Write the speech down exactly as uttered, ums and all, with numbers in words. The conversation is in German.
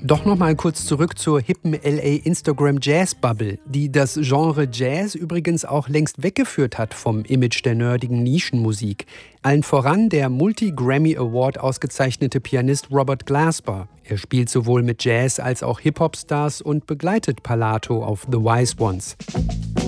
Doch noch mal kurz zurück zur hippen L A Instagram Jazz Bubble, die das Genre Jazz übrigens auch längst weggeführt hat vom Image der nerdigen Nischenmusik. Allen voran der Multi-Grammy Award ausgezeichnete Pianist Robert Glasper. Er spielt sowohl mit Jazz- als auch Hip-Hop-Stars und begleitet Palato auf The Wise Ones.